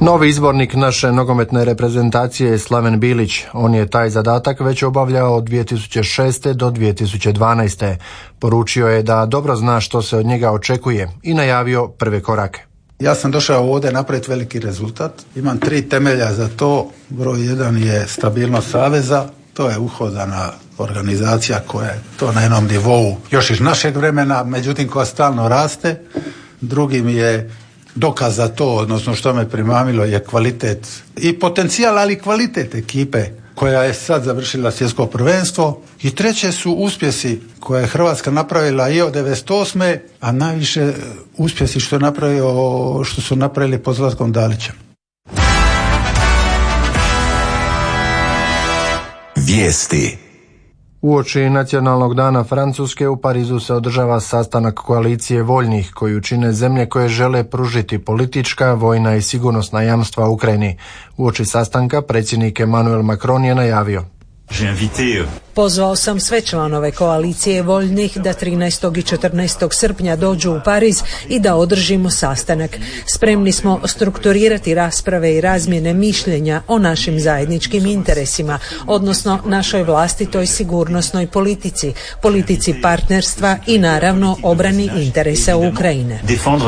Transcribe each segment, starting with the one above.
Novi izbornik naše nogometne reprezentacije je Slaven Bilić. On je taj zadatak već obavljao od 2006. do 2012. Poručio je da dobro zna što se od njega očekuje i najavio prve korake. Ja sam došao ovdje napraviti veliki rezultat. Imam 3 temelja za to. Broj 1 je stabilnost saveza. To je uhodana organizacija koja je to na jednom nivou još iz našeg vremena, međutim koja stalno raste. Drugi mi je dokaz za to, odnosno što me primamilo, je kvalitet i potencijal, ali i kvalitet ekipe koja je sad završila svjetsko prvenstvo. I treće su uspjesi koje je Hrvatska napravila i od 98. a najviše uspjesi što su napravili pod Zlatkom Dalićem. Vijesti. Uoči Nacionalnog dana Francuske u Parizu se održava sastanak koalicije voljnih koju čine zemlje koje žele pružiti politička, vojna i sigurnosna jamstva Ukrajini. Uoči sastanka predsjednik Emmanuel Macron je najavio: Pozvao sam sve članove koalicije voljnih da 13. i 14. srpnja dođu u Pariz i da održimo sastanak. Spremni smo strukturirati rasprave i razmjene mišljenja o našim zajedničkim interesima, odnosno našoj vlastitoj sigurnosnoj politici, politici partnerstva i naravno obrani interesa Ukrajine.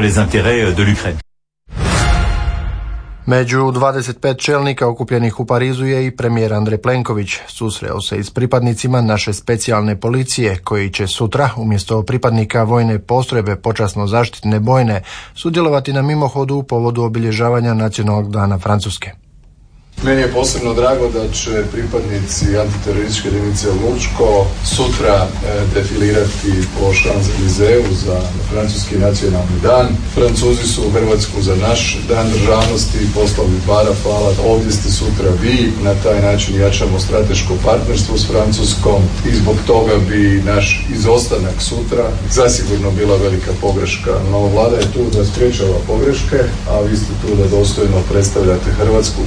Među 25 čelnika okupljenih u Parizu je i premijer Andrej Plenković. Susreo se i s pripadnicima naše specijalne policije, koji će sutra, umjesto pripadnika vojne postrojbe počasno zaštitne bojne, sudjelovati na mimohodu u povodu obilježavanja Nacionalnog dana Francuske. Meni je posebno drago da će pripadnici antiterorističke jedinice Lučko sutra defilirati po Champs-Élysées za francuski nacionalni dan. Francuzi su u Hrvatsku za naš dan državnosti poslali 2 Rafala. Ovdje ste sutra vi. Na taj način jačamo strateško partnerstvo s Francuskom i zbog toga bi naš izostanak sutra zasigurno bila velika pogreška. No, vlada je tu da sprječava pogreške, a vi ste tu da dostojno predstavljate Hrvatsku.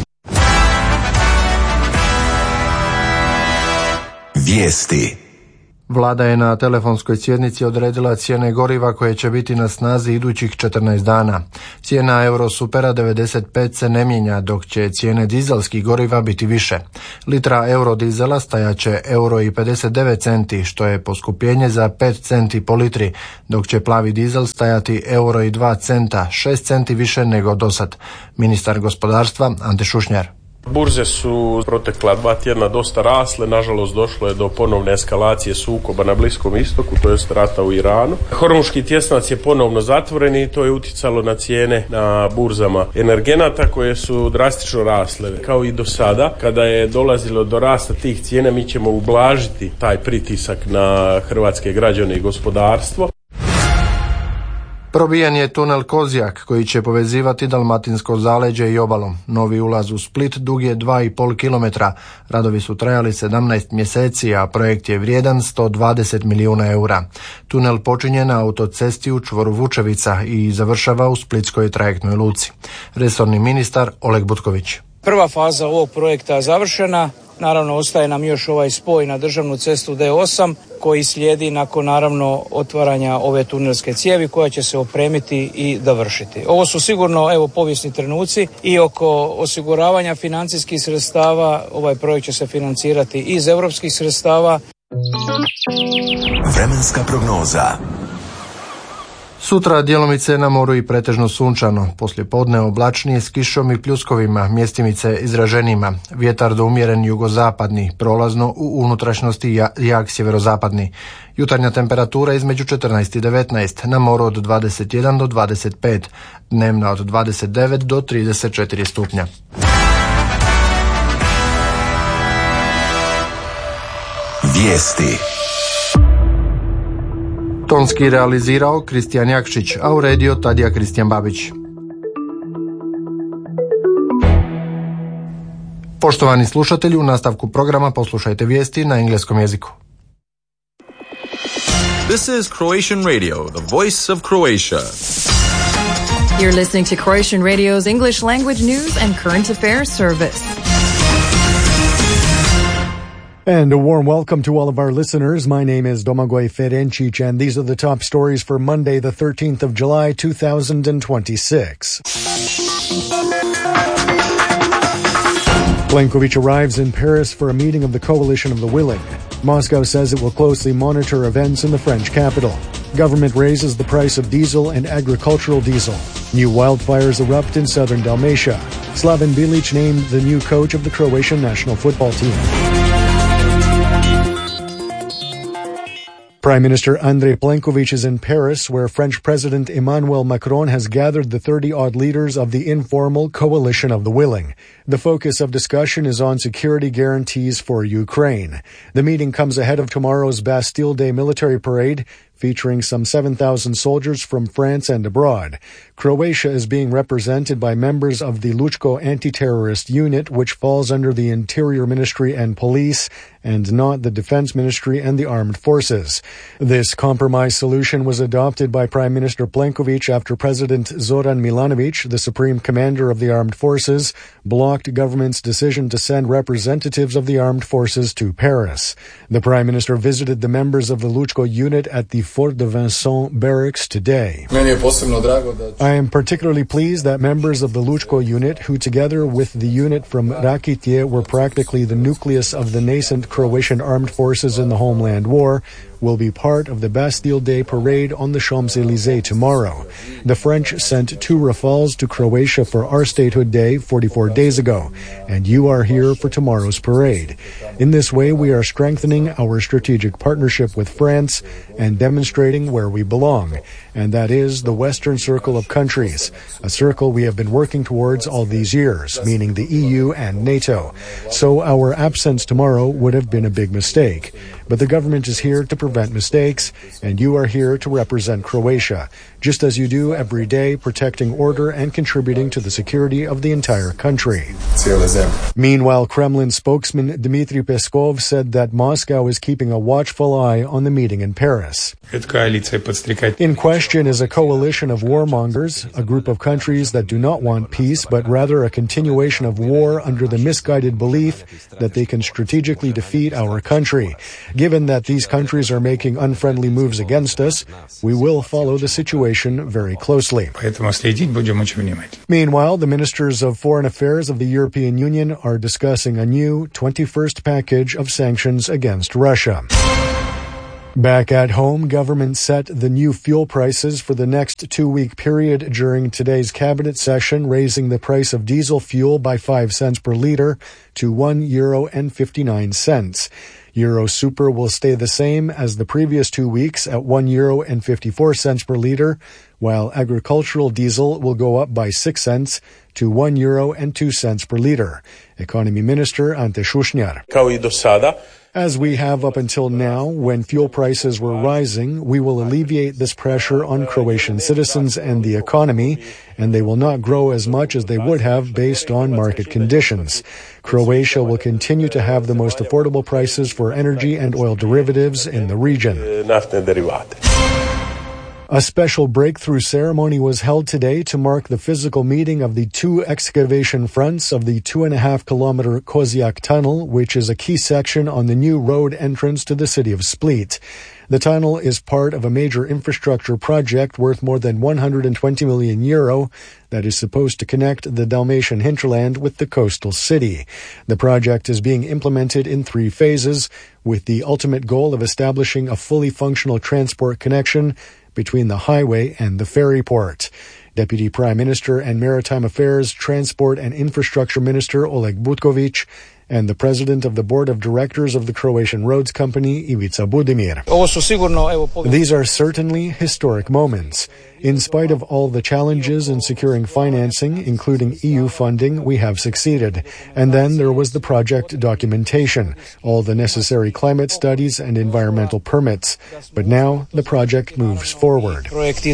Vijesti. Vlada je na telefonskoj sjednici odredila cijene goriva koje će biti na snazi idućih 14 dana. Cijena Eurosupera 95 se ne mijenja, dok će cijene dizelskih goriva biti više. Litra eurodizela stajaće €1,59, što je poskupljenje za 5 centi po litri, dok će plavi dizel stajati €1,02, 6 centi više nego dosad. Ministar gospodarstva Ante Šušnjar. Burze su protekla 2 tjedna dosta rasle, nažalost došlo je do ponovne eskalacije sukoba na Bliskom istoku, to jest rata u Iranu. Hormuški tjesnac je ponovno zatvoren i to je utjecalo na cijene na burzama energenata koje su drastično rasle. Kao i do sada, kada je dolazilo do rasta tih cijena, mi ćemo ublažiti taj pritisak na hrvatske građane i gospodarstvo. Probijen je tunel Kozjak koji će povezivati Dalmatinsko zaleđe i obalu. Novi ulaz u Split dug je 2,5 km. Radovi su trajali 17 mjeseci, a projekt je vrijedan 120 milijuna eura. Tunel počinje na autocesti u čvoru Vučevica i završava u splitskoj trajektnoj luci. Resorni ministar Oleg Butković. Prva faza ovog projekta je završena. Naravno, ostaje nam još ovaj spoj na državnu cestu D8 koji slijedi nakon naravno otvaranja ove tunelske cijevi koja će se opremiti i dovršiti. Ovo su sigurno povijesni trenuci i oko osiguravanja financijskih sredstava ovaj projekt će se financirati iz europskih sredstava. Vremenska prognoza. Sutra djelomice na moru i pretežno sunčano, poslijepodne oblačnije s kišom i pljuskovima, mjestimice izraženima, vjetar do umjeren jugozapadni, prolazno u unutrašnjosti jak sjeverozapadni. Jutarnja temperatura između 14 i 19, na moru od 21 do 25, dnevna od 29 do 34 stupnja. Vijesti. Tonski realizirao Kristijan Jakšić, a uredio Tadija Kristijan Babić. Poštovani slušatelji, u nastavku programa poslušajte vijesti na engleskom jeziku. This is Croatian Radio, the voice of Croatia. You're listening to Croatian Radio's English language news and current affairs service. And a warm welcome to all of our listeners. My name is Domagoj Ferencic, and these are the top stories for Monday, the 13th of July, 2026. Plenković arrives in Paris for a meeting of the Coalition of the Willing. Moscow says it will closely monitor events in the French capital. Government raises the price of diesel and agricultural diesel. New wildfires erupt in southern Dalmatia. Slaven Bilic named the new coach of the Croatian national football team. Prime Minister Andrej Plenković is in Paris, where French President Emmanuel Macron has gathered the 30-odd leaders of the informal Coalition of the Willing. The focus of discussion is on security guarantees for Ukraine. The meeting comes ahead of tomorrow's Bastille Day military parade, featuring some 7,000 soldiers from France and abroad. Croatia is being represented by members of the Lučko anti-terrorist unit, which falls under the Interior Ministry and Police, and not the Defense Ministry and the Armed Forces. This compromise solution was adopted by Prime Minister Plenković after President Zoran Milanović, the Supreme Commander of the Armed Forces, blocked government's decision to send representatives of the armed forces to Paris. The Prime Minister visited the members of the Lučko unit at the Fort de Vincennes barracks today. I am particularly pleased that members of the Lučko unit, who together with the unit from Rakitie were practically the nucleus of the nascent Croatian armed forces in the Homeland War, will be part of the Bastille Day parade on the Champs-Élysées tomorrow. The French sent 2 Rafales to Croatia for our Statehood Day 44 days ago, and you are here for tomorrow's parade. In this way, we are strengthening our strategic partnership with France and demonstrating where we belong, and that is the Western Circle of countries, a circle we have been working towards all these years, meaning the EU and NATO. So our absence tomorrow would have been a big mistake. But the government is here to prevent mistakes, and you are here to represent Croatia, just as you do every day, protecting order and contributing to the security of the entire country. Meanwhile, Kremlin spokesman Dmitry Peskov said that Moscow is keeping a watchful eye on the meeting in Paris. In question is a coalition of warmongers, a group of countries that do not want peace, but rather a continuation of war under the misguided belief that they can strategically defeat our country. Given that these countries are making unfriendly moves against us, we will follow the situation very closely. Meanwhile, the ministers of foreign affairs of the European Union are discussing a new 21st package of sanctions against Russia. Back at home, government set the new fuel prices for the next 2-week period during today's cabinet session, raising the price of diesel fuel by 5 cents per litre to €1.59. Euro Super will stay the same as the previous 2 weeks at €1.54 per litre, while agricultural diesel will go up by 6 cents to €1.02 per litre. Economy Minister Ante Šušnjar. As we have up until now, when fuel prices were rising, we will alleviate this pressure on Croatian citizens and the economy, and they will not grow as much as they would have based on market conditions. Croatia will continue to have the most affordable prices for energy and oil derivatives in the region. A special breakthrough ceremony was held today to mark the physical meeting of the 2 excavation fronts of the 2.5-kilometer Kozjak Tunnel, which is a key section on the new road entrance to the city of Split. The tunnel is part of a major infrastructure project worth more than €120 million that is supposed to connect the Dalmatian hinterland with the coastal city. The project is being implemented in 3 phases, with the ultimate goal of establishing a fully functional transport connection between the highway and the ferry port. Deputy Prime Minister and Maritime Affairs, Transport and Infrastructure Minister Oleg Butković and the President of the Board of Directors of the Croatian Roads Company, Ivica Budimir. These are certainly historic moments. In spite of all the challenges in securing financing, including EU funding, we have succeeded. And then there was the project documentation, all the necessary climate studies and environmental permits. But now the project moves forward.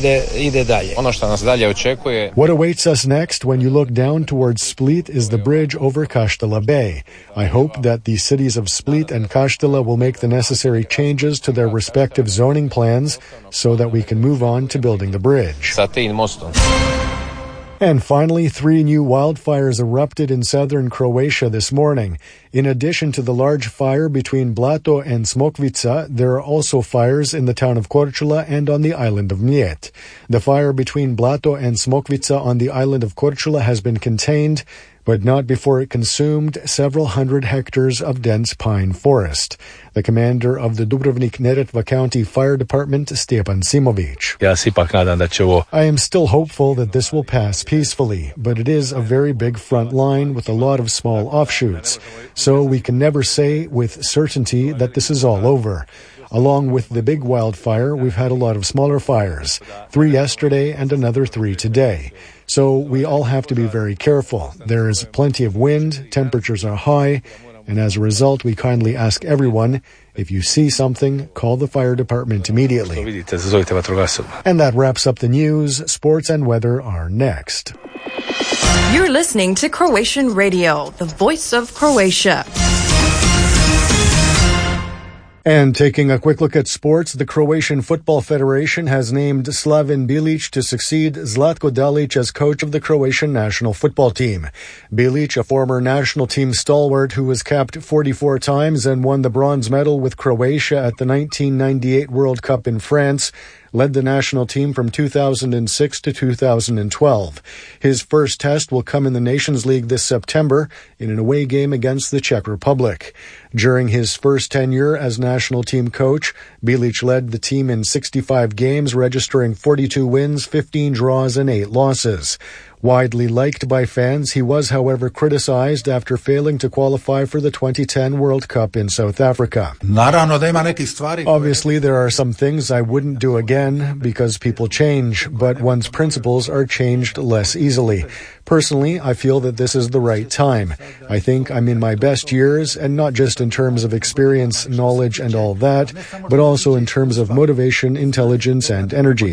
What awaits us next when you look down towards Split is the bridge over Kaštela Bay. I hope that the cities of Split and Kaštela will make the necessary changes to their respective zoning plans so that we can move on to building the bridge. And finally, 3 new wildfires erupted in southern Croatia this morning. In addition to the large fire between Blato and Smokvica, there are also fires in the town of Korčula and on the island of Mljet. The fire between Blato and Smokvica on the island of Korčula has been contained, but not before it consumed several hundred hectares of dense pine forest. The commander of the Dubrovnik-Neretva County Fire Department, Stjepan Simovic. I am still hopeful that this will pass peacefully, but it is a very big front line with a lot of small offshoots. So we can never say with certainty that this is all over. Along with the big wildfire, we've had a lot of smaller fires, 3 yesterday and another 3 today. So we all have to be very careful. There is plenty of wind, temperatures are high, and as a result, we kindly ask everyone, if you see something, call the fire department immediately. And that wraps up the news. Sports and weather are next. You're listening to Croatian Radio, the voice of Croatia. And taking a quick look at sports, the Croatian Football Federation has named Slaven Bilic to succeed Zlatko Dalic as coach of the Croatian national football team. Bilic, a former national team stalwart who was capped 44 times and won the bronze medal with Croatia at the 1998 World Cup in France, led the national team from 2006 to 2012. His first test will come in the Nations League this September in an away game against the Czech Republic. During his first tenure as national team coach, Bilic led the team in 65 games, registering 42 wins, 15 draws, and 8 losses. Widely liked by fans, he was, however, criticized after failing to qualify for the 2010 World Cup in South Africa. Obviously, there are some things I wouldn't do again because people change, but one's principles are changed less easily. Personally, I feel that this is the right time. I think I'm in my best years, and not just in terms of experience, knowledge, and all that, but also in terms of motivation, intelligence, and energy.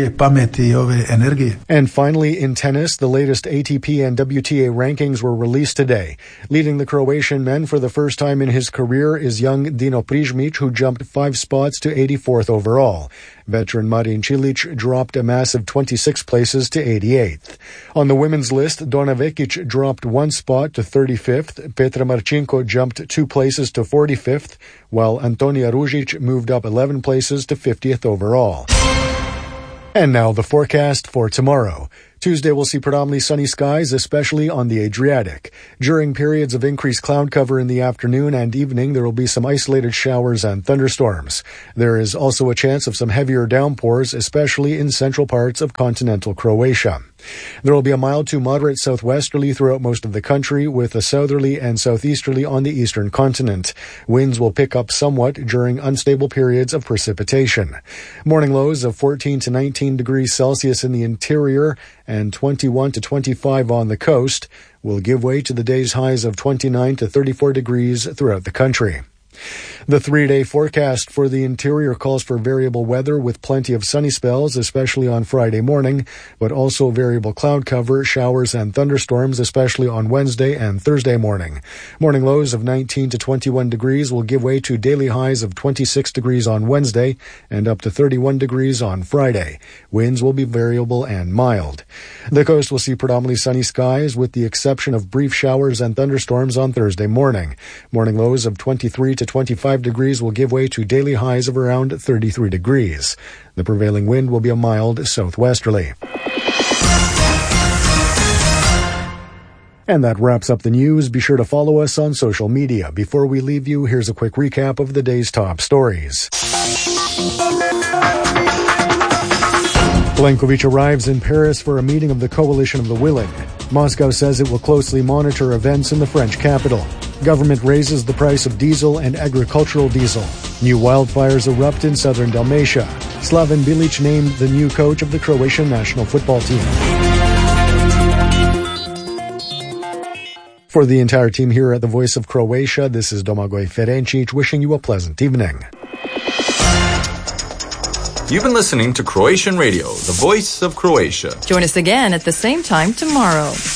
And finally, in tennis, the latest ATP and WTA rankings were released today. Leading the Croatian men for the first time in his career is young Dino Prizmic, who jumped 5 spots to 84th overall. Veteran Marin Cilic dropped a massive 26 places to 88th. On the women's list, Donna Vekic dropped 1 spot to 35th, Petra Marcinko jumped 2 places to 45th, while Antonija Ružić moved up 11 places to 50th overall. And now the forecast for tomorrow. Tuesday will see predominantly sunny skies, especially on the Adriatic. During periods of increased cloud cover in the afternoon and evening, there will be some isolated showers and thunderstorms. There is also a chance of some heavier downpours, especially in central parts of continental Croatia. There will be a mild to moderate southwesterly throughout most of the country, with a southerly and southeasterly on the eastern continent. Winds will pick up somewhat during unstable periods of precipitation. Morning lows of 14 to 19 degrees Celsius in the interior and 21 to 25 on the coast will give way to the day's highs of 29 to 34 degrees throughout the country. The 3-day forecast for the interior calls for variable weather with plenty of sunny spells, especially on Friday morning, but also variable cloud cover, showers and thunderstorms, especially on Wednesday and Thursday morning. Morning lows of 19 to 21 degrees will give way to daily highs of 26 degrees on Wednesday and up to 31 degrees on Friday. Winds will be variable and mild. The coast will see predominantly sunny skies with the exception of brief showers and thunderstorms on Thursday morning. Morning lows of 23 to 25 degrees will give way to daily highs of around 33 degrees. The prevailing wind will be a mild southwesterly. And that wraps up the news. Be sure to follow us on social media. Before we leave you, here's a quick recap of the day's top stories. Plenković arrives in Paris for a meeting of the Coalition of the Willing. Moscow says it will closely monitor events in the French capital. Government raises the price of diesel and agricultural diesel. New wildfires erupt in southern Dalmatia. Slaven Bilic named the new coach of the Croatian national football team. For the entire team here at the Voice of Croatia, this is Domagoj Ferencic wishing you a pleasant evening. You've been listening to Croatian Radio, the voice of Croatia. Join us again at the same time tomorrow.